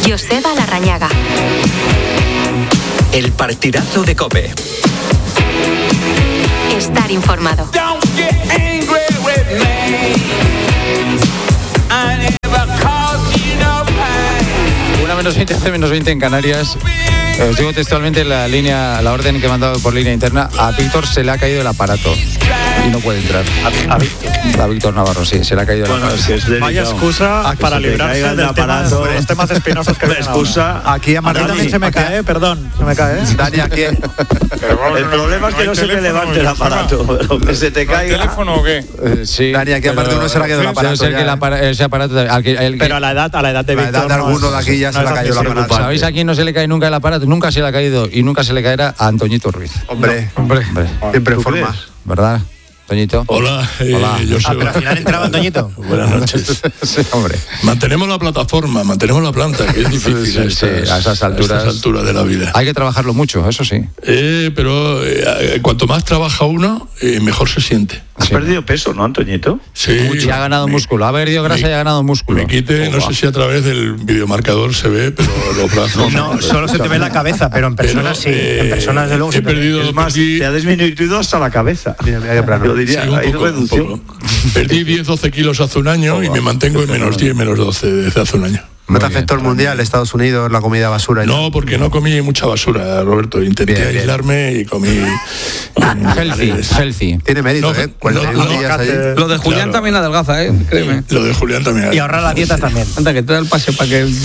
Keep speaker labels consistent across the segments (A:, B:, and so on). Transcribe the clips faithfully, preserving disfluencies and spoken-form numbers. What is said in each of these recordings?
A: Joseba Larrañaga.
B: El partidazo de COPE.
A: Estar informado.
C: Una menos veinte, hace menos veinte en Canarias. Eh, os digo textualmente la línea, la orden que he mandado por línea interna. A Víctor se le ha caído el aparato y no puede entrar.
D: A, a Víctor.
C: A Víctor Navarro, sí, se le ha caído
D: bueno,
C: el aparato.
D: Es que es Vaya excusa para librarse del aparato. Tema, los temas espinosos que vienen excusa.
E: Ahora. Aquí a Martín
D: también se me cae, eh, perdón, se me cae. ¿eh?
E: Dani, aquí.
D: El problema es que no se te levante el aparato, que se te caiga.
F: ¿El teléfono o qué?
C: Eh, sí.
E: Dani, aquí aparte uno se le ha caído el aparato.
C: Debe ser que el apara- ese aparato. Al que, el,
D: pero a la edad, a la edad de Víctor.
E: A la edad de alguno de aquí ya no se le ha caído el aparato.
C: ¿Sabéis a quién no se le cae nunca el aparato? Nunca se le ha caído y nunca se le caerá a Antoñito Ruiz.
E: Hombre,
C: no, hombre, hombre.
E: Siempre en forma.
C: ¿Verdad? Toñito.
G: Hola, eh,
C: Hola.
G: yo soy.
D: Ah, pero al final entraba Toñito.
G: Buenas noches.
C: Sí, hombre.
G: Mantenemos la plataforma, mantenemos la planta, que es difícil
C: Sí,
G: a, estas,
C: sí, a esas alturas.
G: a estas alturas de la vida.
C: Hay que trabajarlo mucho, eso sí.
G: Eh, pero eh, cuanto más trabaja uno, eh, mejor se siente.
D: Has
C: Sí.
D: perdido peso, ¿no, Antoñito?
G: Sí.
C: Y ha ganado
G: me,
C: músculo. Ha perdido grasa
G: me,
C: y ha ganado músculo.
G: Me quite, no
C: Opa.
G: sé si a través del videomarcador se ve, pero los brazos.
D: No, solo se te ve la cabeza, pero en personas sí.
G: eh,
D: En personas de luego
G: he
D: se te ve.
G: perdido,
D: Es más,
G: perdí-
D: te ha disminuido hasta la cabeza.
E: Mira, mira qué plano.
D: Lo diría,
G: Sí, un
D: hay
G: poco, un
D: reducción.
G: poco. Perdí diez doce kilos hace un año y me mantengo en menos diez, menos doce desde hace un año.
E: ¿No te afectó el mundial, Estados Unidos, la comida basura?
G: No, porque no comí mucha basura, Roberto. Intenté
E: Bien, bien.
G: aislarme y comí.
C: Healthy, healthy.
E: Tiene mérito,
G: No,
E: ¿eh? cuarenta y uno
G: no, no,
E: días allí.
H: Lo de Julián
G: Claro.
H: también adelgaza, ¿eh? Créeme.
G: Lo de Julián también.
D: Y ahorrar las dietas también.
H: Anda, que te da el pase para que...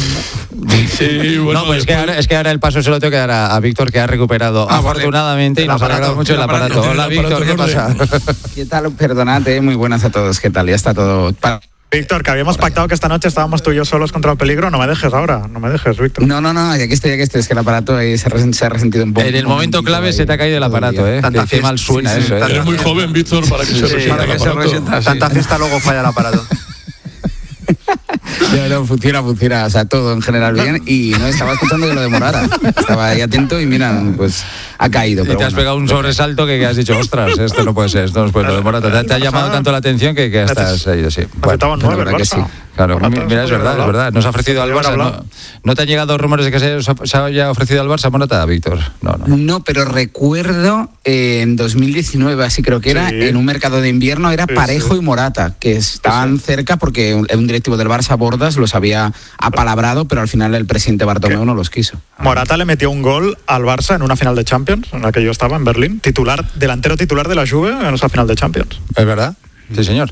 G: Sí, bueno.
C: No, pues es que,
G: después-
C: ahora, es que ahora el paso se lo tengo que dar a, a Víctor, que ha recuperado
H: Ah, vale.
C: afortunadamente y
E: El
C: nos ha
E: aparato,
C: alegrado mucho el
G: el
C: aparato.
G: aparato.
C: Hola,
G: El
C: Víctor, ¿qué
G: aparato en
C: pasa?
H: ¿Qué tal? Perdonad, eh, muy buenas a todos. ¿Qué tal? Ya está todo... Pa-
D: Víctor, que habíamos pactado que esta noche estábamos tú y yo solos contra el peligro. No me dejes ahora, no me dejes, Víctor.
H: No, no, no, aquí estoy, aquí estoy. Es que el aparato ahí se, resen- se ha resentido un poco.
C: En el
H: un
C: momento
H: momentito
C: clave
H: ahí,
C: se te ha caído el
H: todo
C: aparato,
H: día.
C: ¿eh?
E: Tanta
C: Que qué mal
E: fiesta.
C: suena
E: Sí, sí,
C: eso, ¿eh?
G: Eres muy joven, Víctor, para que se resista
H: para
G: el
H: que se
G: aparato.
H: resienta.
E: Tanta fiesta luego falla el aparato.
H: No, no, funciona, funciona, o sea, todo en general bien. Y no estaba escuchando que lo demorara. Estaba ahí atento y mira, pues ha caído.
C: Y
H: Pero
C: te has
H: bueno.
C: pegado un sobresalto que, que has dicho, ostras, esto no puede ser, esto no puede ser. Morata, te, te ha llamado tanto la atención que, que estás ahí, sí. Bueno,
D: Necesitaban nueve,
H: la verdad que
D: Barça.
H: sí.
C: claro,
D: Morata,
C: mira, es
D: se
C: verdad,
D: podía
C: es verdad. Nos ha ofrecido al
D: hablar.
C: Barça. ¿No, ¿No te han llegado rumores de que se, se haya ofrecido al Barça, Morata, Víctor? No, no.
H: No, pero recuerdo eh, en dos mil diecinueve, así creo que era,
D: Sí.
H: en un mercado de invierno era
D: Sí,
H: Parejo
D: sí.
H: y Morata, que estaban cerca porque un, un directivo del Barça, Bordas, los había apalabrado, pero al final el presidente Bartomeu no los quiso.
D: Morata le metió un gol al Barça en una final de Champions, en la que yo estaba, en Berlín. Titular, delantero titular de la Juve en esa final de Champions.
C: ¿Es verdad? Sí, señor.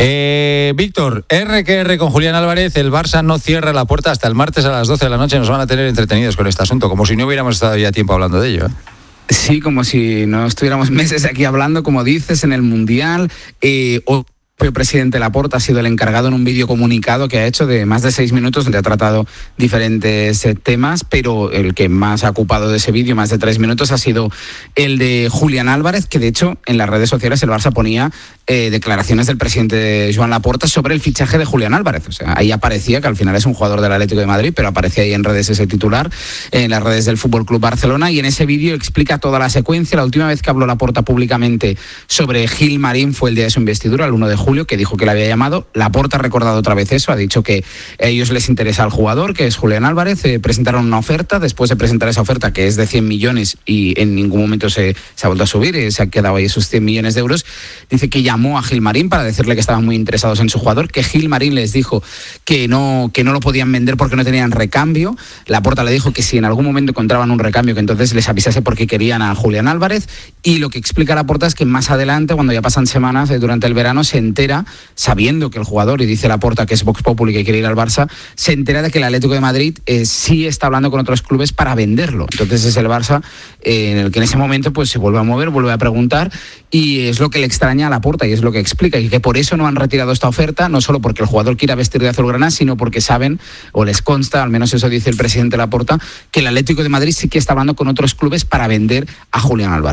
C: Eh, Víctor, R que R con Julián Álvarez, el Barça no cierra la puerta hasta el martes a las doce de la noche. Nos van a tener entretenidos con este asunto, como si no hubiéramos estado ya tiempo hablando de ello, ¿eh?
H: Sí, como si no estuviéramos meses aquí hablando, como dices, en el Mundial. Eh, o- El presidente Laporta ha sido el encargado en un vídeo comunicado que ha hecho de más de seis minutos, donde ha tratado diferentes eh, temas, pero el que más ha ocupado de ese vídeo, más de tres minutos, ha sido el de Julián Álvarez, que de hecho en las redes sociales el Barça ponía eh, declaraciones del presidente Joan Laporta sobre el fichaje de Julián Álvarez. O sea, ahí aparecía que al final es un jugador del Atlético de Madrid, pero aparecía ahí en redes ese titular, en las redes del Fútbol Club Barcelona, y en ese vídeo explica toda la secuencia. La última vez que habló Laporta públicamente sobre Gil Marín fue el día de su investidura, el uno de julio, que dijo que le había llamado. Laporta ha recordado otra vez eso, ha dicho que a ellos les interesa al jugador, que es Julián Álvarez. Eh, presentaron una oferta, después de presentar esa oferta, que es de cien millones, y en ningún momento se, se ha vuelto a subir, eh, se han quedado ahí esos cien millones de euros. Dice que llamó a Gil Marín para decirle que estaban muy interesados en su jugador, que Gil Marín les dijo que no, que no lo podían vender porque no tenían recambio. Laporta le dijo que si en algún momento encontraban un recambio, que entonces les avisase porque querían a Julián Álvarez. Y lo que explica Laporta es que más adelante, cuando ya pasan semanas, eh, durante el verano, se entera, sabiendo que el jugador, y dice Laporta que es Vox Populi, que quiere ir al Barça, se entera de que el Atlético de Madrid eh, sí está hablando con otros clubes para venderlo. Entonces es el Barça eh, en el que en ese momento pues se vuelve a mover, vuelve a preguntar, y es lo que le extraña a Laporta, y es lo que explica, y que por eso no han retirado esta oferta, no solo porque el jugador quiera vestir de azulgrana, sino porque saben, o les consta, al menos eso dice el presidente Laporta, que el Atlético de Madrid sí que está hablando con otros clubes para vender a Julián Álvarez.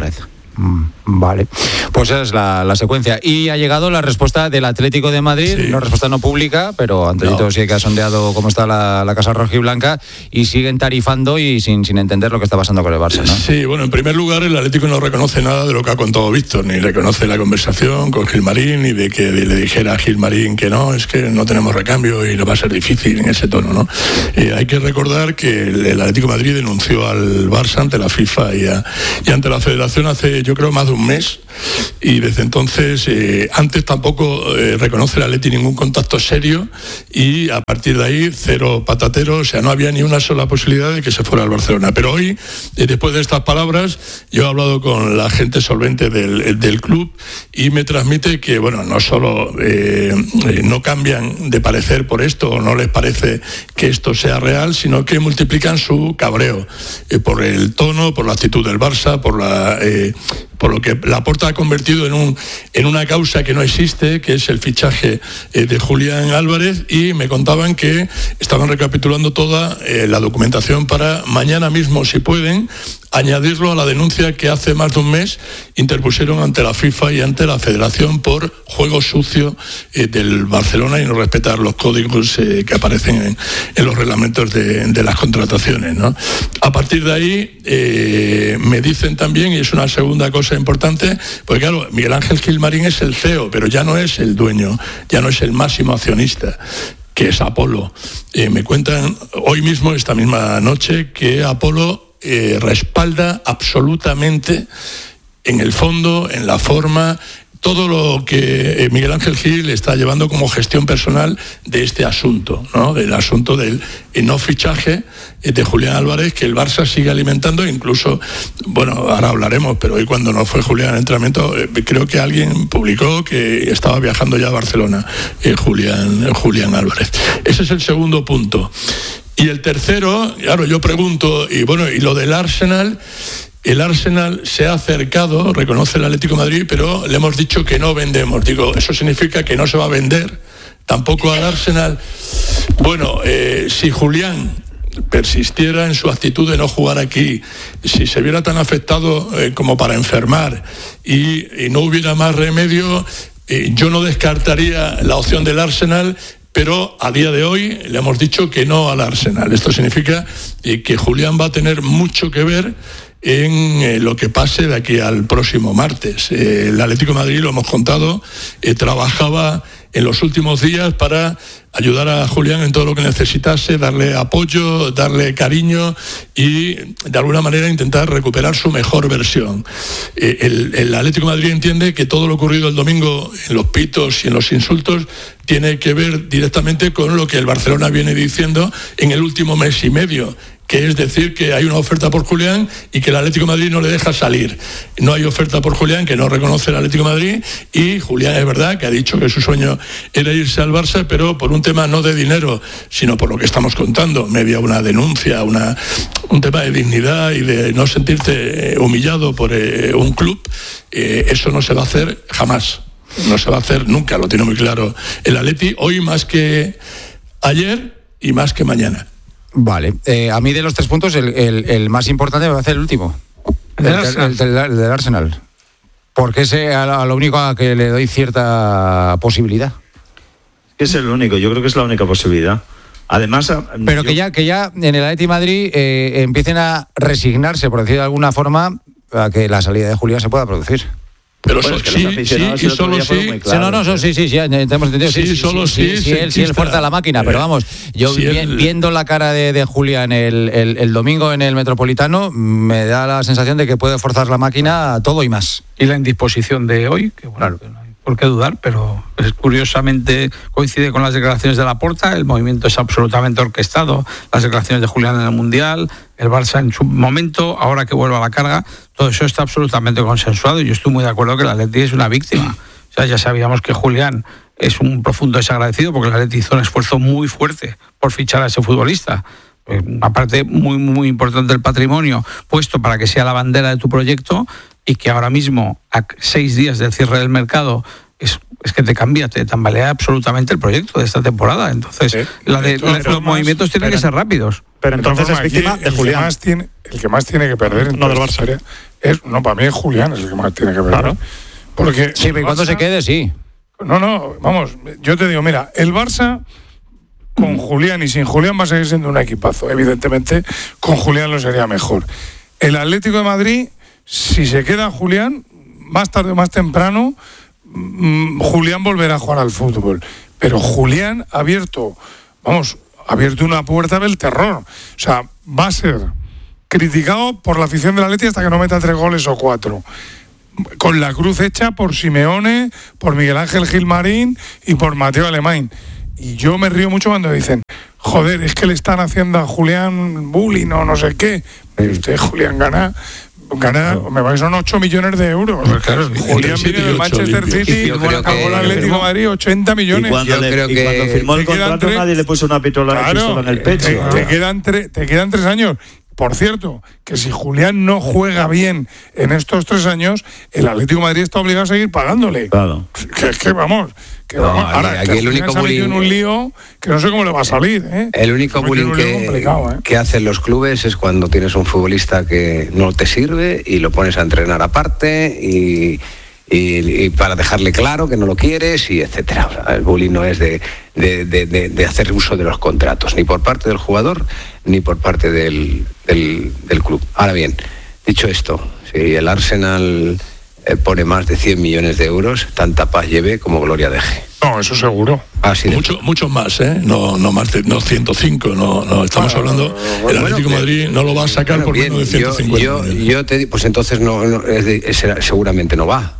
C: Vale, pues esa es la, la secuencia. Y ha llegado la respuesta del Atlético de Madrid, sí. Una respuesta no pública, pero Antonito no. sí que ha sondeado cómo está la, la Casa Rojiblanca y siguen tarifando y sin, sin entender lo que está pasando con el Barça, ¿no?
G: Sí, bueno, en primer lugar el Atlético no reconoce nada de lo que ha contado Víctor, ni reconoce la conversación con Gilmarín, ni de que le dijera a Gilmarín que no, es que no tenemos recambio y no va a ser difícil en ese tono, ¿no? Eh, hay que recordar que el, el Atlético de Madrid denunció al Barça ante la FIFA y, a, y ante la Federación hace, yo creo, más de un mes, y desde entonces eh, antes tampoco eh, reconoce el Atleti ningún contacto serio y a partir de ahí cero patatero, o sea, no había ni una sola posibilidad de que se fuera al Barcelona. Pero hoy, eh, después de estas palabras, yo he hablado con la gente solvente del, del club y me transmite que, bueno, no solo eh, eh, no cambian de parecer por esto o no les parece que esto sea real, sino que multiplican su cabreo eh, por el tono, por la actitud del Barça, por la eh, por lo que Laporta ha convertido en un en una causa que no existe, que es el fichaje eh, de Julián Álvarez, y me contaban que estaban recapitulando toda eh, la documentación para mañana mismo, si pueden, añadirlo a la denuncia que hace más de un mes interpusieron ante la FIFA y ante la Federación por juego sucio eh, del Barcelona y no respetar los códigos eh, que aparecen en, en los reglamentos de, de las contrataciones, ¿no? A partir de ahí eh, me dicen también, y es una segunda cosa importante, porque claro, Miguel Ángel Gilmarín es el C E O, pero ya no es el dueño, ya no es el máximo accionista, que es Apolo. Eh, me cuentan hoy mismo, esta misma noche, que Apolo Eh, respalda absolutamente en el fondo, en la forma, todo lo que Miguel Ángel Gil está llevando como gestión personal de este asunto, ¿no? Del asunto del no fichaje de Julián Álvarez, que el Barça sigue alimentando, incluso, bueno, ahora hablaremos, pero hoy cuando no fue Julián al entrenamiento, eh, creo que alguien publicó que estaba viajando ya a Barcelona, eh, Julián, Julián Álvarez. Ese es el segundo punto. Y el tercero, claro, yo pregunto, y bueno, y lo del Arsenal, el Arsenal se ha acercado, reconoce el Atlético de Madrid, pero le hemos dicho que no vendemos. Digo, ¿eso significa que no se va a vender tampoco al Arsenal? Bueno, eh, si Julián persistiera en su actitud de no jugar aquí, si se viera tan afectado eh, como para enfermar y, y no hubiera más remedio, eh, yo no descartaría la opción del Arsenal, pero a día de hoy le hemos dicho que no al Arsenal. Esto significa eh, que Julián va a tener mucho que ver en eh, lo que pase de aquí al próximo martes. Eh, el Atlético de Madrid, lo hemos contado, eh, trabajaba en los últimos días para ayudar a Julián en todo lo que necesitase, darle apoyo, darle cariño y de alguna manera intentar recuperar su mejor versión. Eh, el, el Atlético de Madrid entiende que todo lo ocurrido el domingo en los pitos y en los insultos tiene que ver directamente con lo que el Barcelona viene diciendo en el último mes y medio, que es decir que hay una oferta por Julián y que el Atlético de Madrid no le deja salir. No hay oferta por Julián, que no reconoce el Atlético de Madrid, y Julián es verdad que ha dicho que su sueño era irse al Barça, pero por un tema no de dinero, sino por lo que estamos contando, media una denuncia, una, un tema de dignidad y de no sentirte humillado por eh, un club, eh, eso no se va a hacer jamás. No se va a hacer nunca, lo tiene muy claro el Atleti, hoy más que ayer y más que mañana.
C: Vale, eh, a mí de los tres puntos el, el, el más importante me va a hacer el último, el, el, el, el, el del Arsenal, porque es a lo único a que le doy cierta posibilidad.
B: Es el único, yo creo que es la única posibilidad. Además,
C: pero
B: yo...
C: que ya que ya en el Atleti Madrid eh, empiecen a resignarse, por decir de alguna forma, a que la salida de Julián se pueda producir.
G: Pero
B: bueno,
G: so,
B: es que
G: sí,
B: los aficionados
G: sí, y solo sí.
B: Claro, sí, no,
C: no, sí, sí, sí, hemos entendido.
G: Sí,
C: sí, sí,
G: solo
C: sí,
G: sí.
C: sí, sí, él, sí, él fuerza la máquina, pero vamos, yo
G: sí,
C: vi,
G: él...
C: viendo la cara de, de Julián el, el, el domingo en el Metropolitano, me da la sensación de que puede forzar la máquina todo y más.
F: Y la indisposición de hoy, que bueno, claro, que no hay por qué dudar, pero es, curiosamente coincide con las declaraciones de Laporta, el movimiento es absolutamente orquestado, las declaraciones de Julián en el Mundial, el Barça en su momento, ahora que vuelva a la carga, todo eso está absolutamente consensuado y yo estoy muy de acuerdo que el Atleti es una víctima. O sea, ya sabíamos que Julián es un profundo desagradecido porque el Atleti hizo un esfuerzo muy fuerte por fichar a ese futbolista. Una parte muy, muy importante del patrimonio puesto para que sea la bandera de tu proyecto y que ahora mismo, a seis días del cierre del mercado, es es que te cambia, te tambalea absolutamente el proyecto de esta temporada. Entonces,
I: Sí,
F: la de, la, los movimientos tienen
D: pero,
F: que ser rápidos.
D: Pero entonces
I: de forma,
D: es víctima
I: aquí,
D: de
I: el
D: Julián.
I: Que más tiene, el que más tiene que perder en
D: No
I: toda
D: del
I: esta
D: Barça.
I: historia es, no, para mí es Julián, es el que más tiene que perder.
D: Claro.
I: Porque
C: Sí, pero cuando
I: Barça-
C: se quede, sí.
I: No, no, vamos, yo te digo, mira, el Barça con Julián y sin Julián va a seguir siendo un equipazo. Evidentemente, con Julián lo sería mejor. El Atlético de Madrid, si se queda Julián, más tarde o más temprano, mmm, Julián volverá a jugar al fútbol. Pero Julián ha abierto, vamos, ha abierto una puerta del terror. O sea, va a ser criticado por la afición del Atleti hasta que no meta tres goles o cuatro. Con la cruz hecha por Simeone, por Miguel Ángel Gilmarín y por Mateo Alemán. Y yo me río mucho cuando dicen, joder, es que le están haciendo a Julián bullying o no sé qué. Y usted, Julián, gana, gana me parece que son ocho millones de euros.
G: Pues claro,
I: Julián
G: entre
I: viene
G: siete y
I: del
G: ocho
I: Manchester
G: limpios.
I: City,
H: Yo creo
I: acabó
H: que-
I: el Atlético de Madrid ochenta
B: Y
I: millones.
B: cuando,
H: Yo
B: le-
H: creo
B: y
H: que
B: cuando firmó el
I: te quedan
B: contrato
I: tres-
B: nadie le puso una pistola,
I: Claro,
B: pistola en el pecho.
I: te,
B: ¿no?
I: te quedan tre- te quedan tres años. Por cierto, que si Julián no juega bien en estos tres años, el Atlético de Madrid está obligado a seguir pagándole.
B: Claro.
I: Que es que vamos, que
H: No,
I: vamos.
H: aquí-
I: Ahora,
H: aquí
I: que
H: el
I: Julián
H: único
I: se ha metido
H: bullying-
I: en un lío que no sé cómo le va a salir, ¿eh?
H: El único
I: Se ha metido en
H: bullying
I: un lío
H: que,
I: complicado, ¿eh?
H: que hacen los clubes es cuando tienes un futbolista que no te sirve y lo pones a entrenar aparte y, y- y para dejarle claro que no lo quieres y etcétera. O sea, el bullying no es de, de- de- de- de hacer uso de los contratos, ni por parte del jugador ni por parte del, del- del club. Ahora bien, dicho esto, si el Arsenal eh, pone más de cien millones de euros, tanta paz lleve como gloria deje.
I: No, eso seguro.
H: Así de
G: Mucho, muchos más, ¿eh? No, no más de no ciento cinco, no, no estamos hablando. El Atlético de Madrid no lo va a sacar
H: Bueno,
G: por
H: bien,
G: menos de ciento cincuenta.
H: Yo, yo,
G: millones.
H: yo te di- pues entonces no, no, es de- es- seguramente no va.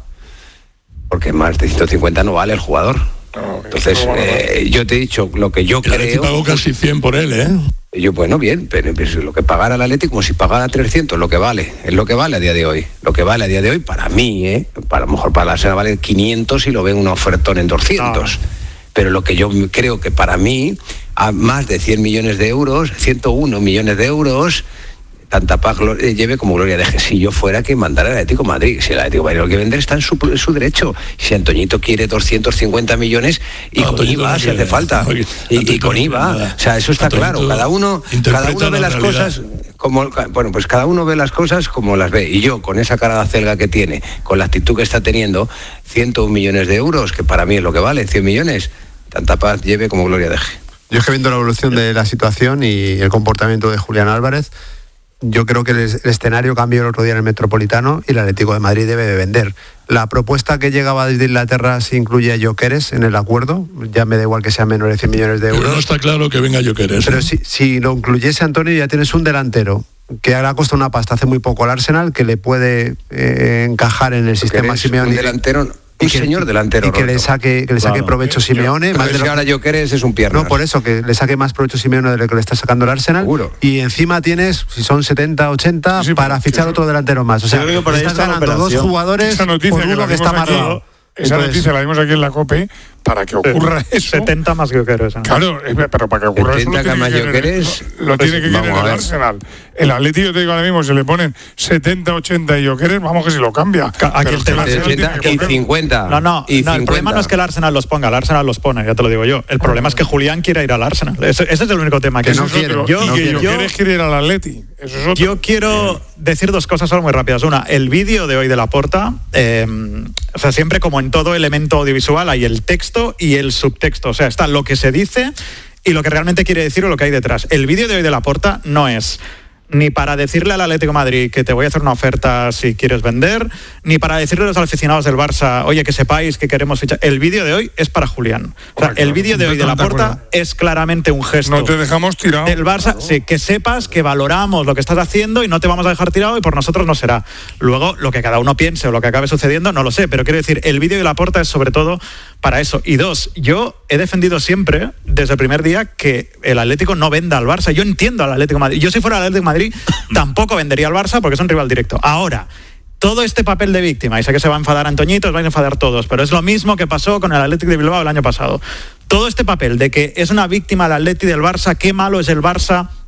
H: Porque más de ciento cincuenta no vale el jugador.
I: No,
H: Entonces,
I: eso no va a valer.
H: eh, yo te he dicho lo que yo
G: El Atlético
H: creo.
G: pagó casi cien por él, ¿eh?
H: Yo, bueno, bien, pero pues, lo que pagara el Atlético, como si pagara trescientos, lo que vale, es lo que vale a día de hoy. Lo que vale a día de hoy, para mí, ¿eh? Para, a lo mejor para la Arsenal vale quinientos y lo ven un ofertón en doscientos. Pero lo que yo creo que para mí, a más de cien millones de euros, ciento uno millones de euros, tanta paz glo- eh, lleve como gloria deje. Si yo fuera que mandara el Atlético de Madrid, si el Atlético de Madrid lo que vender está en su, en su derecho. Si Antoñito quiere doscientos cincuenta millones y
G: No,
H: con
G: Antoñito
H: I V A
G: no
H: si
G: quiere.
H: hace falta.
G: No,
H: Y, y
G: Antoñito
H: con
G: no
H: I V A.
G: quiere nada.
H: O sea, eso está
G: Antoñito
H: claro. Cada uno,
G: interpreta
H: cada uno ve
G: la
H: las
G: realidad.
H: cosas como, bueno, pues cada uno ve las cosas como las ve. Y yo, con esa cara de acelga que tiene, con la actitud que está teniendo, ciento un millones de euros, que para mí es lo que vale, cien millones, tanta paz lleve como gloria deje.
E: Yo es que viendo la evolución de la situación y el comportamiento de Julián Álvarez, yo creo que el, el escenario cambió el otro día en el Metropolitano y el Atlético de Madrid debe de vender. La propuesta que llegaba desde Inglaterra se incluye a Jokeres en el acuerdo, ya me da igual que sea menor de cien millones de
G: Pero
E: euros.
G: no está claro que venga Jokeres.
E: Pero
G: ¿eh?
E: si, si lo incluyese Antonio, ya tienes un delantero que ahora costado una pasta hace muy poco al Arsenal, que le puede eh, encajar en el sistema
H: Eres
E: Simeone.
H: un delantero, un
E: y que-
H: señor delantero.
E: Y que le
H: Roberto.
E: saque, que le saque
B: Claro.
E: provecho Simeone.
H: Pero
E: más
H: es
E: de
H: que
E: lo-
H: ahora Jokeres es un pierna.
E: no, por eso, que le saque más provecho Simeone de lo que le está sacando el Arsenal.
H: Seguro.
E: Y encima tienes, si son setenta, ochenta,
I: Sí, sí,
E: para
I: sí,
E: fichar
I: sí.
E: otro delantero más. O sea,
B: Yo creo que por ahí
E: estás
B: está la
E: ganando dos
B: operación.
E: jugadores
I: Esa noticia
E: por
I: que
E: uno
I: la
E: que está
I: dimos aquí,
E: amarrado.
I: esa
E: Entonces,
I: noticia la dimos aquí en la COPE para que ocurra eso.
D: setenta más que quieres. ¿no?
I: Claro, eh, pero para que ocurra eso lo
H: setenta
I: tiene que
H: Camayo
I: querer,
H: Queres,
I: lo, lo tiene que
H: pues,
I: querer
H: vamos a
I: el
H: ver.
I: Arsenal. El Atlético, yo te digo ahora mismo, si le ponen setenta, ochenta y Jokeres, vamos que si lo cambia.
D: Aquí
I: Pero
D: el
I: es que el
D: tema-
I: Arsenal tiene
H: ochenta
I: que
H: y
I: cogerlo.
H: cincuenta.
D: No, no,
H: y
D: no, el problema no es que el Arsenal los ponga, el Arsenal los pone, ya te lo digo yo. El problema es que Julián quiera ir al Arsenal. Ese, ese es el único tema que,
E: Que no
I: Eso es
E: quiere.
I: otro.
D: Yo-
I: y
E: no
I: que
E: quiere.
I: Jokeres quiere ir al Atleti. Eso es otro.
D: Yo quiero decir dos cosas solo muy rápidas. Una, el vídeo de hoy de Laporta, eh, o sea, siempre como en todo elemento audiovisual hay el texto y el subtexto. O sea, está lo que se dice y lo que realmente quiere decir o lo que hay detrás. El vídeo de hoy de Laporta no es ni para decirle al Atlético de Madrid que te voy a hacer una oferta si quieres vender, ni para decirle a los aficionados del Barça, oye, que sepáis que queremos fichar. El vídeo de hoy es para Julián. O sea,
I: Hombre,
D: el
I: claro,
D: vídeo de hoy de
I: completamente de
D: Laporta es claramente un gesto
I: No te dejamos tirado.
D: del Barça, sí, que sepas que valoramos lo que estás haciendo y no te vamos a dejar tirado y por nosotros no será. Luego, lo que cada uno piense o lo que acabe sucediendo, no lo sé, pero quiero decir, el vídeo de Laporta es sobre todo para eso. Y dos, yo he defendido siempre, desde el primer día, que el Atlético no venda al Barça. Yo entiendo al Atlético de Madrid. Yo si fuera el Atlético de Madrid, tampoco vendería al Barça porque es un rival directo. Ahora, todo este papel de víctima, y sé que se va a enfadar Antoñito, os van a enfadar todos, pero es lo mismo que pasó con el Atlético de Bilbao el año pasado. Todo este papel de que es una víctima el Atlético del Barça, qué malo es el Barça,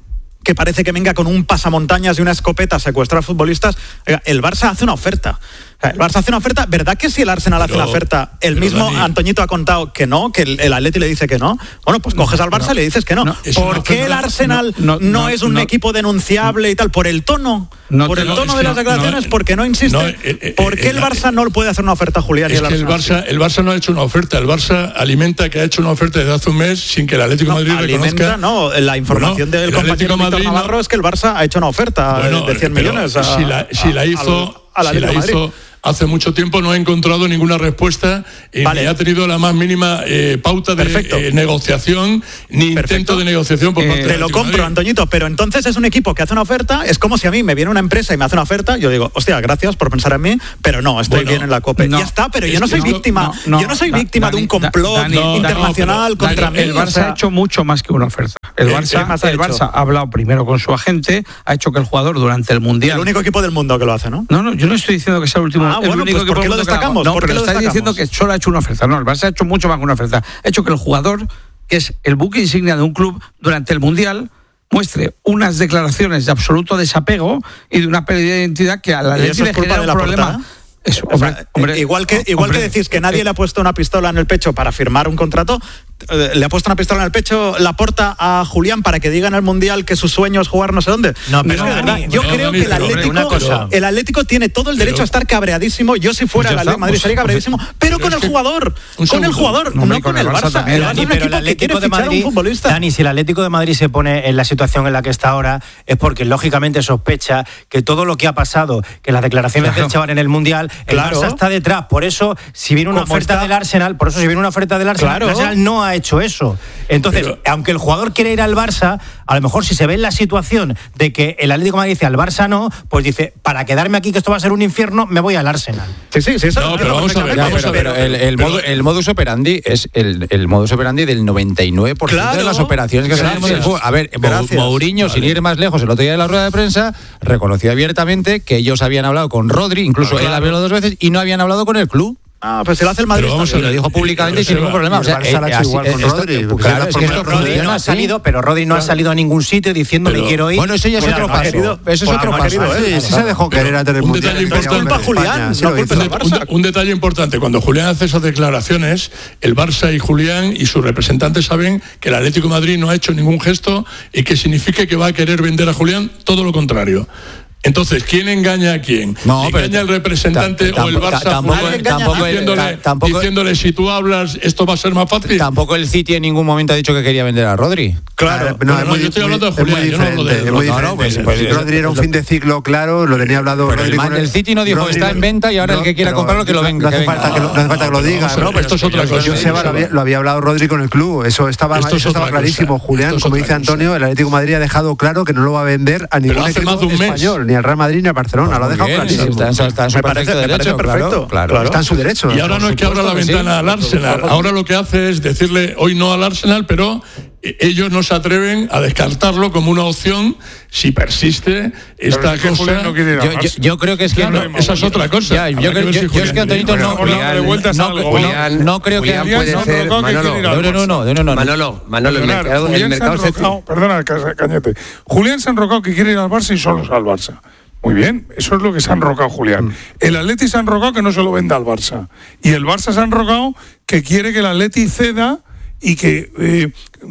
D: que parece que venga con un pasamontañas y una escopeta a secuestrar a futbolistas. Oiga, el Barça hace una oferta. O sea, el Barça hace una oferta. ¿Verdad que si el Arsenal
G: Pero,
D: hace una oferta, el mismo
G: Dani,
D: Antoñito ha contado que no, que el, el Atleti le dice que no? Bueno, pues coges al Barça y le dices que no.
F: no,
D: ¿Por qué el Arsenal no,
F: no, no,
D: no es un
F: no,
D: equipo denunciable y tal? ¿Por el tono?
F: No,
D: ¿Por el
G: no,
D: tono
G: es
D: de
G: que
D: las declaraciones?
G: no,
D: ¿Porque no insiste?
G: no, eh, eh,
D: ¿Por qué
G: eh,
D: el Barça no le puede hacer una oferta a Julián y
G: Es
D: el
G: que el
D: Arsenal?
G: Barça, el Barça no ha hecho una oferta. El Barça alimenta que ha hecho una oferta desde hace un mes sin que el Atlético de
D: No,
G: Madrid
D: alimenta,
G: reconozca.
D: no, la información
G: Bueno,
D: del
G: el
D: compañero
G: Atlético
D: Víctor
G: Madrid no-
D: Navarro es que el Barça ha hecho una oferta
G: Bueno,
D: de cien
G: pero
D: millones. A,
G: si la, si la
D: a-
G: hizo,
D: al- al
G: si la
D: Atlético de Madrid.
G: hizo hace mucho tiempo, no ha encontrado ninguna respuesta y
D: Vale.
G: ni ha tenido la más mínima eh, pauta de
D: Perfecto.
G: eh, negociación ni
D: Perfecto.
G: intento de negociación por
F: Eh,
G: parte del
D: Te lo
G: Atlético de
D: compro,
G: Madrid.
D: Antoñito, pero entonces es un equipo que hace una oferta, es como si a mí me viene una empresa y me hace una oferta, yo digo, hostia, gracias por pensar en mí, pero no, estoy
G: Bueno,
D: bien en la COPE.
F: no,
D: ya está, pero
G: es
D: yo no
G: que
D: soy
G: no,
D: víctima,
F: no, no,
D: yo no soy
F: Da-
D: víctima de
F: Dani,
D: un complot
F: Dani,
G: no,
D: internacional
G: no, pero-
D: contra
G: Dani,
D: mí.
F: El
D: o
F: Barça
D: sea,
F: ha hecho mucho más que una oferta. El
G: Eh,
F: Barça,
G: eh,
D: más ha
F: el
D: hecho?
F: Barça ha hablado primero con su agente, ha hecho que el jugador durante el Mundial...
D: el único equipo del mundo que lo hace, ¿no?
F: No, no, yo no estoy diciendo que sea el último.
D: Ah,
F: el
D: bueno,
F: único
D: pues
F: equipo
D: ¿por qué
F: del
D: lo
F: mundo que
D: destacamos?
F: haga. No,
D: ¿Por qué
F: pero
D: lo
F: estás
D: destacamos?
F: diciendo que solo ha hecho una oferta. No, el Barça ha hecho mucho más que una oferta. Ha hecho que el jugador, que es el buque insignia de un club durante el Mundial, muestre unas declaraciones de absoluto desapego y de una pérdida de identidad que a la
D: ¿Y
F: Leti
D: eso es
F: le
D: culpa
F: genera
D: de
F: un
D: la
F: problema.
D: Porta?
F: Eso,
D: O sea,
F: hombre, hombre,
D: igual que igual
F: hombre,
D: que decís que nadie
F: eh,
D: le ha puesto una pistola en el pecho para firmar un contrato, eh, le ha puesto una pistola en el pecho Laporta a Julián para que diga en el Mundial que su sueño es jugar no sé dónde.
J: No, pero
D: es que de
J: Dani,
D: verdad, yo
G: no,
D: creo
G: Dani,
D: que el
G: pero,
D: Atlético,
J: una cosa.
D: el Atlético tiene todo el derecho
G: Pero-
D: a estar cabreadísimo. Yo si fuera
F: Pues ya
D: el Atlético de
F: está,
D: Madrid
F: pues-
D: estaría cabreadísimo, pero
G: pero
D: con
G: es
D: el
G: que-
D: jugador,
G: un
D: con el
G: segundo.
D: jugador,
F: No,
D: no
F: y
D: con
F: con
D: el
F: el Barça
D: Barça.
F: también.
D: El Barça
J: Dani,
D: es un
J: pero el
D: equipo que quiere
J: Atlético de
D: fichar a un
J: Madrid,
D: futbolista.
J: Dani, si el Atlético de Madrid se pone en la situación en la que está ahora, es porque lógicamente sospecha que todo lo que ha pasado, que las declaraciones
F: Claro.
J: del chaval en el Mundial, el
D: Claro.
J: Barça está detrás. Por eso, si viene una
D: Como
J: oferta
D: está-
J: del Arsenal, por eso si viene una oferta del Arsenal,
D: Claro.
J: el Arsenal no ha hecho eso. Entonces,
G: Pero-
J: aunque el jugador quiere ir al Barça, a lo mejor si se ve en la situación de que el Atlético de Madrid dice al Barça no, pues dice, para quedarme aquí que esto va a ser un infierno, me voy al Arsenal.
D: Sí, sí, sí, eso
G: No,
D: lo
G: pero
D: entiendo
G: vamos a ver,
D: perfectamente,
C: Ya,
G: vamos
C: pero,
G: a ver.
C: pero el, el,
G: Pero-
C: modu- el modus operandi es el, el modus operandi del noventa y nueve por ciento de
D: Claro.
C: las operaciones que se
D: Gracias.
C: hacen en el fútbol. A ver, Mou-
D: Gracias.
C: Mourinho, sin ir más lejos, el otro día de la rueda de prensa, reconoció abiertamente que ellos habían hablado con Rodri, incluso él había hablado dos veces, y no habían hablado con el club.
D: Ah, pues si lo hace el Madrid.
G: Pero vamos
C: Y
G: a
C: lo
G: ver,
C: dijo públicamente y sin ningún
G: Joseba,
C: problema. O sea,
E: el Barça lo ha hecho
C: así-
E: igual con
C: esto-
E: Rodri, porque
C: claro,
E: es
C: es
E: la
C: que
E: forma
C: esto
E: de
J: Rodri
C: funciona
J: no ha
C: así.
J: salido, pero Rodri no ha salido a ningún sitio diciendo
G: Pero-
J: me quiero ir.
C: Bueno, eso ya es
J: Pues
C: otro
J: no ha
C: paso.
J: querido.
C: Eso es
D: Pues
C: otro
D: no ha
C: paso.
D: querido,
E: Sí,
D: ¿eh?
E: sí se dejó querer antes del
G: un
E: Mundial.
G: detalle
E: y quería
G: importante.
E: volver a
D: Culpa
E: España,
D: Julián,
E: sí
D: no
E: lo
D: culpes
E: hizo.
D: al Barça.
G: Un, un detalle importante, cuando Julián hace esas declaraciones, el Barça y Julián y sus representantes saben que el Atlético de Madrid no ha hecho ningún gesto y que signifique que va a querer vender a Julián, todo lo contrario. Entonces, ¿quién engaña a quién?
C: No,
G: ¿Le
C: pero
G: engaña el representante
C: ta-
G: o el
C: tampoco-
G: Barça a
C: tampoco-
G: Julián,
C: tampoco el-
G: diciéndole,
C: ta- tampoco-
G: diciéndole, si tú hablas esto va a ser más fácil?
C: Tampoco el City en ningún momento ha dicho que quería vender a Rodri.
D: Claro.
G: No, no, yo estoy hablando de
E: es muy
G: Julián, yo no hablo de-
E: diferente, es muy
C: no, no,
E: diferente.
C: pues- pues-
E: Rodri era un fin de ciclo claro, lo tenía hablado.
C: Pero el
E: Rodri
C: man
E: con
C: del City no dijo,
E: Rodri
C: está en venta y ahora el que quiera
E: pero
C: comprarlo, que lo
E: no-
C: venga,
E: No hace
C: que venga.
E: falta que lo, no hace falta que lo
G: No,
E: diga,
G: vamos a
E: ¿no?
G: ver, esto es otra cosa.
E: Joseba lo había, lo había hablado Rodri con el club, eso estaba,
G: Esto es
E: eso estaba
G: otra
E: clarísimo.
G: cosa.
E: Julián,
G: Esto es
E: como
G: otra
E: dice
G: cosa.
E: Antonio, el Atlético de Madrid ha dejado claro que no lo va a vender a ningún
G: hace
E: equipo
G: más de un mes.
E: español, ni al Real Madrid ni al Barcelona, lo ha
C: Muy
E: dejado
C: bien,
E: clarísimo.
C: está, está- está en su
D: Me parece-
C: perfecto
D: me parece
C: derecho,
D: perfecto.
C: claro, claro.
D: Claro.
E: Está en su derecho.
G: Y ahora no es que abra la
C: supuesto que
G: ventana
C: sí.
G: al Arsenal, ahora lo que hace es decirle hoy no al Arsenal, pero eh, ellos no se atreven a descartarlo como una opción si persiste esta
I: es que Julián
G: cosa.
I: no quiere ir al
C: Yo, yo-
I: Barça.
C: yo creo que es que
G: Claro,
C: no-
G: esa es otra cosa.
C: Ya, yo,
G: Habrá que
C: creo-
G: ver
C: yo-
G: si
C: yo es que
G: Julián
C: Antonito
G: quiere.
C: no,
I: Julián, dándole vueltas a
C: no,
I: algo,
C: no,
I: Julián.
C: no creo que
K: Julián puede
I: Julián
K: ser,
I: Sanrocao que
K: Manolo,
I: quiere ir al
C: No, no, no,
I: Barça.
C: no, no, no, no.
K: Manolo, Manolo, el
I: Perdonar,
K: mercado, el
I: Julián
K: mercado se...
I: Sanrocao, perdona, Ca- Cañete. Julián Sanrocao que quiere ir al Barça y solo al Barça. Muy bien, eso es lo que se ha enrocado Julián. El Atleti se ha enrocado que no se lo venda al Barça. Y el Barça se ha enrocado que quiere que el Atleti ceda y que eh,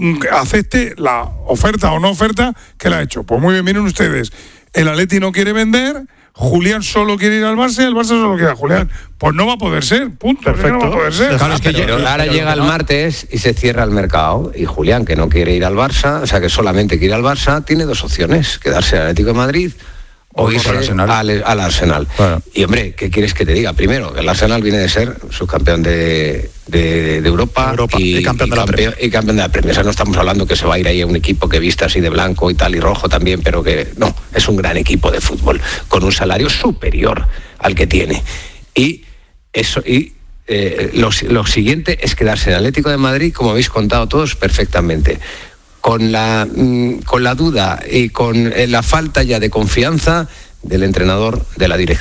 I: acepte la oferta o no oferta que le ha hecho. Pues muy bien, miren ustedes, el Atleti no quiere vender, Julián solo quiere ir al Barça y el Barça solo quiere a Julián. Pues no va a poder ser, punto. es que no va a poder ser.
C: Claro, es que
K: Pero
C: yo-
K: ahora
C: pero
K: llega el
C: no-
K: martes y se cierra el mercado. Y Julián, que no quiere ir al Barça, o sea que solamente quiere ir al Barça, tiene dos opciones: quedarse al Atlético de Madrid o
C: O
K: irse
C: al Arsenal.
K: al, al Arsenal.
C: Claro.
K: Y hombre, ¿qué quieres que te diga? Primero, el Arsenal viene de ser subcampeón de, de, de Europa,
D: Europa y campeón de la
K: campeón, y campeón de la Premier. O sea, no estamos hablando que se va a ir ahí a un equipo que vista así de blanco y tal y rojo también, pero que no, es un gran equipo de fútbol con un salario superior al que tiene. Y eso y eh, lo, lo siguiente es quedarse en el Atlético de Madrid, como habéis contado todos perfectamente, con la, mm, con la duda y con eh, la falta ya de confianza del entrenador, de la dirección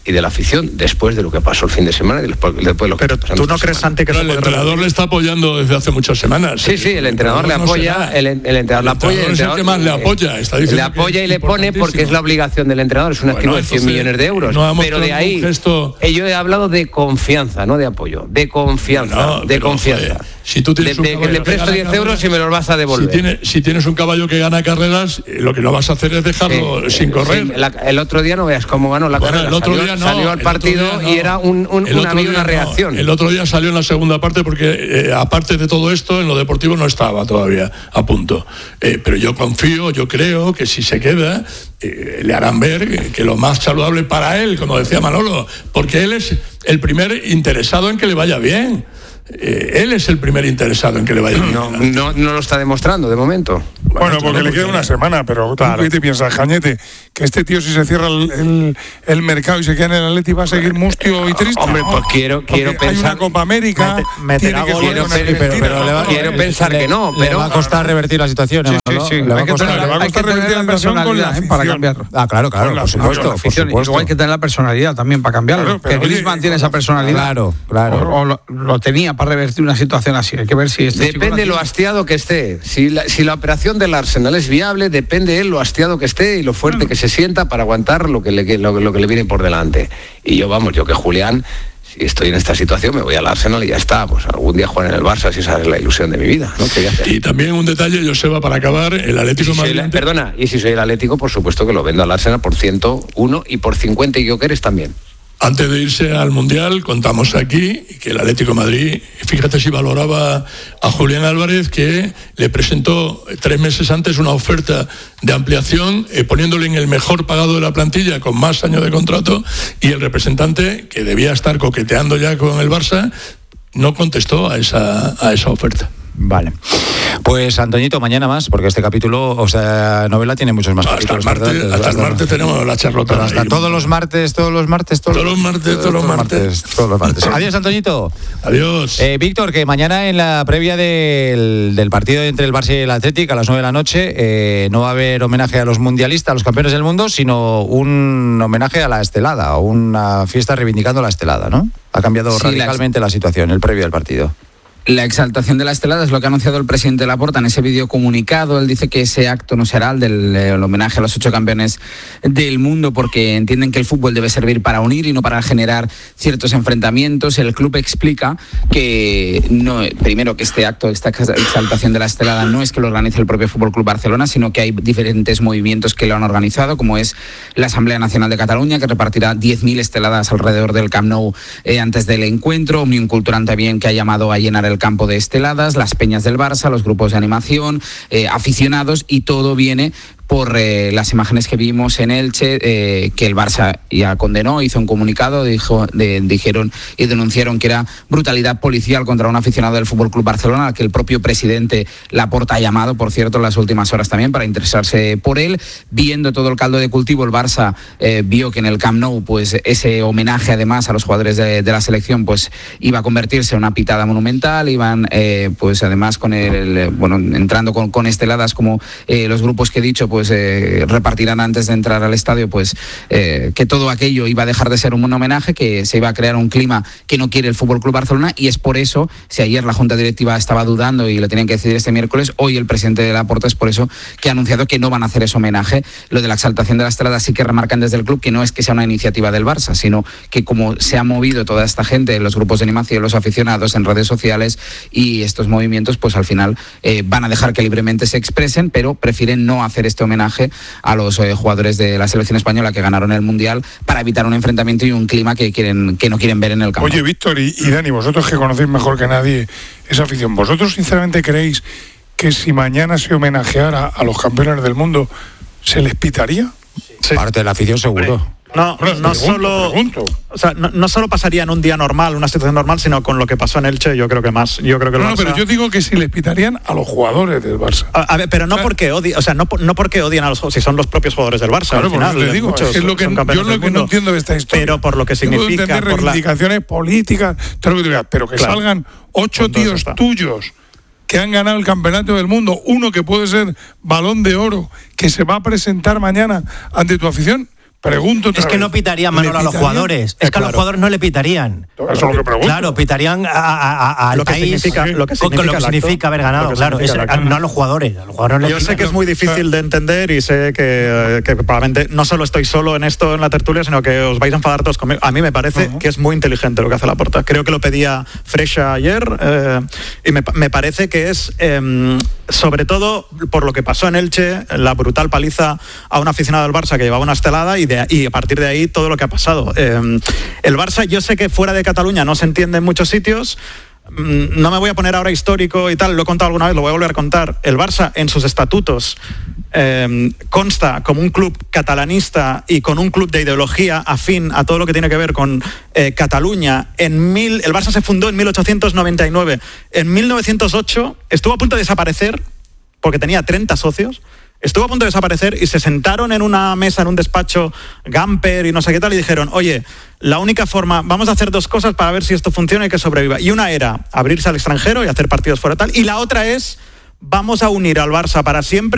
K: y de la afición después de lo que pasó el fin de semana y después, después de lo que
D: Pero tú no crees, Santi, que
G: Pero el entrenador le está apoyando desde hace muchas semanas.
K: Sí, sí, el entrenador le apoya, el, el entrenador le apoya,
G: el entrenador es el que más le apoya, está diciendo
K: le apoya y le pone porque es la obligación del entrenador, es un activo
G: bueno,
K: de cien millones de euros,
G: no
K: pero de ahí
G: gesto...
K: yo he hablado de confianza, no de apoyo, de confianza,
G: bueno,
K: de
G: pero,
K: confianza.
G: Joder, si tú tienes
K: de, de,
G: un
K: que le presto diez euros y me los vas a devolver.
G: Si, tiene, si tienes un caballo que gana carreras, lo que no vas a hacer es dejarlo
K: sí,
G: sin correr.
K: Sí, la, el otro día no veas cómo ganó la
G: bueno,
K: carrera.
G: El otro
K: salió,
G: día no,
K: salió al partido
G: no.
K: y era un, un, una, había una reacción.
G: No. El otro día salió en la segunda parte porque, eh, aparte de todo esto, en lo deportivo no estaba todavía a punto. Eh, pero yo confío, yo creo que si se queda, eh, le harán ver que lo más saludable para él, como decía Manolo, porque él es el primer interesado en que le vaya bien. Eh, él es el primer interesado en que le vaya bien.
K: No, no, no lo está demostrando de momento.
I: Bueno, bueno porque le queda una semana, pero claro. ¿Qué te piensas, Cañete? Que este tío, si se cierra el, el, el mercado y se queda en el Atleti, va a seguir mustio y triste.
K: Hombre,
I: ¿no?
K: pues quiero, quiero
I: hay
K: pensar.
I: Una Copa América.
D: Mete,
I: tiene que
K: quiero,
I: con
K: pero, pero, pero le va, quiero
C: le,
K: pensar
C: le,
K: que no.
C: Le
K: pero
C: va a costar revertir la situación.
I: Sí, sí, sí.
C: Le va
I: hay,
C: a costar,
I: que tener, hay que tener la personalidad
F: para cambiarlo.
C: Ah, claro, claro, por supuesto.
F: Por supuesto. Luego hay que tener la personalidad también para cambiarlo. Claro, que Griezmann tiene esa personalidad.
C: Claro, claro.
F: O, o lo, lo tenía para revertir una situación así. Hay que ver si este
K: depende lo hastiado que esté. Si la, si la operación del Arsenal es viable, depende él lo hastiado que esté y lo fuerte mm. que se sienta para aguantar lo que, le, lo, lo que le viene por delante. Y yo, vamos, yo que Julián, si estoy en esta situación, me voy al Arsenal y ya está. Pues algún día jugar en el Barça, si esa es la ilusión de mi vida, ¿no? ¿Qué voy a hacer?
G: Y también un detalle, Joseba, para acabar, el Atlético
K: si
G: Madrid.
K: La, perdona, y si soy el Atlético, por supuesto que lo vendo al Arsenal por ciento uno y por cincuenta y yo quieres también.
G: Antes de irse al Mundial, contamos aquí que el Atlético de Madrid, fíjate si valoraba a Julián Álvarez, que le presentó tres meses antes una oferta de ampliación, eh, poniéndole en el mejor pagado de la plantilla, con más años de contrato, y el representante, que debía estar coqueteando ya con el Barça, no contestó a esa, a esa oferta.
C: Vale. Pues Antoñito, mañana más, porque este capítulo, o sea, novela tiene muchos más
G: hasta
C: capítulos.
G: El martes, hasta, hasta el martes tenemos la charlota.
C: Hasta
G: ahí.
C: todos los martes, todos los martes, todos,
G: todos los martes, todos los martes.
C: martes. Todos los martes. Adiós, Antoñito.
G: Adiós.
C: Eh, Víctor, que mañana en la previa del, del partido entre el Barça y el Atlético a las nueve de la noche eh, no va a haber homenaje a los mundialistas, a los campeones del mundo, sino un homenaje a la estelada, o una fiesta reivindicando la estelada, ¿no? Ha cambiado sí, radicalmente la, la situación, el previo del partido.
H: La exaltación de la estelada es lo que ha anunciado el presidente Laporta en ese vídeo comunicado. Él dice que ese acto no será el del el homenaje a los ocho campeones del mundo porque entienden que el fútbol debe servir para unir y no para generar ciertos enfrentamientos. El club explica que, no, primero, que este acto, esta exaltación de la estelada no es que lo organice el propio Fútbol Club Barcelona, sino que hay diferentes movimientos que lo han organizado, como es la Asamblea Nacional de Cataluña, que repartirá diez mil esteladas alrededor del Camp Nou eh, antes del encuentro. Omnium Cultural también, que ha llamado a llenar el campo de esteladas, las peñas del Barça, los grupos de animación, eh, aficionados, y todo viene por eh, las imágenes que vimos en Elche, eh, que el Barça ya condenó, hizo un comunicado, dijo, de, dijeron y denunciaron que era brutalidad policial contra un aficionado del Fútbol Club Barcelona, al que el propio presidente Laporta ha llamado, por cierto, en las últimas horas también para interesarse por él. Viendo todo el caldo de cultivo, el Barça eh, vio que en el Camp Nou, pues ese homenaje además a los jugadores de, de la selección, pues iba a convertirse en una pitada monumental. Iban, eh, pues además con el, el bueno, entrando con, con esteladas como eh, los grupos que he dicho, pues pues eh, repartirán antes de entrar al estadio, pues eh, que todo aquello iba a dejar de ser un homenaje, que se iba a crear un clima que no quiere el Fútbol Club Barcelona, y es por eso, si ayer la Junta Directiva estaba dudando y lo tenían que decidir este miércoles, hoy el presidente de Laporta es por eso que ha anunciado que no van a hacer ese homenaje. Lo de la exaltación de la estelada sí que remarcan desde el club que no es que sea una iniciativa del Barça, sino que como se ha movido toda esta gente, los grupos de animación, los aficionados en redes sociales y estos movimientos, pues al final eh, van a dejar que libremente se expresen, pero prefieren no hacer este homenaje a los eh, jugadores de la selección española que ganaron el Mundial, para evitar un enfrentamiento y un clima que quieren que no quieren ver en el campo.
I: Oye, Víctor y, y Dani, vosotros que conocéis mejor que nadie esa afición, ¿vosotros sinceramente creéis que si mañana se homenajeara a los campeones del mundo se les pitaría?
C: Sí. Parte de la afición seguro.
D: Hombre. No,
I: Pero,
D: no,
I: pregunto,
D: solo,
I: pregunto.
D: o sea, no, no solo pasaría en un día normal, una situación normal, sino con lo que pasó en Elche, yo creo que más. Yo creo que
I: no,
D: el
I: no,
D: Barça...
I: pero yo digo que si les pitarían a los jugadores del Barça.
D: A, a ver, pero no, o sea, porque odien, o sea, no, no porque odien a los, si son los propios jugadores del Barça.
I: Claro,
D: al final,
I: por eso te digo,
D: muchos
I: es lo que,
D: son
I: yo lo que no entiendo de esta historia.
D: Pero por lo que significa,
I: entender
D: por
I: reivindicaciones la... políticas, todo lo que digas, pero que claro, salgan ocho tíos tuyos que han ganado el campeonato del mundo, uno que puede ser Balón de Oro, que se va a presentar mañana ante tu afición. Pregunto otra
J: Es que
I: vez,
J: no pitarían, Manolo,
I: ¿le
J: a los
I: pitarían?
J: jugadores. Es que a los jugadores no le pitarían.
I: Eso es lo que pregunto.
J: Claro, pitarían a, a, a, al
D: Lo que
J: país
D: significa- lo que
J: con- con
D: significa
J: lo que
D: el acto.
J: significa haber ganado,
D: Lo que
J: claro.
D: significa
J: Es-
D: el acto.
J: no a los jugadores. A los jugadores no le
D: Yo sé
J: pitan.
D: que es muy difícil de entender y sé que, que probablemente no solo estoy solo en esto en la tertulia, sino que os vais a enfadar todos conmigo. A mí me parece uh-huh. que es muy inteligente lo que hace Laporta. Creo que lo pedía Freixa ayer eh, y me, me parece que es, eh, sobre todo por lo que pasó en Elche, la brutal paliza a un aficionado del Barça que llevaba una estelada y, de, y a partir de ahí todo lo que ha pasado. Eh, el Barça, yo sé que fuera de Cataluña no se entiende en muchos sitios. No me voy a poner ahora histórico y tal, lo he contado alguna vez, lo voy a volver a contar. El Barça en sus estatutos eh, consta como un club catalanista y con un club de ideología afín a todo lo que tiene que ver con eh, Cataluña. En mil, el Barça se fundó en mil ochocientos noventa y nueve. En mil novecientos ocho estuvo a punto de desaparecer porque tenía treinta socios. Estuvo a punto de desaparecer y se sentaron en una mesa, en un despacho, Gamper y no sé qué tal, y dijeron, oye, la única forma, vamos a hacer dos cosas para ver si esto funciona y que sobreviva. Y una era abrirse al extranjero y hacer partidos fuera tal, y la otra es, vamos a unir al Barça para siempre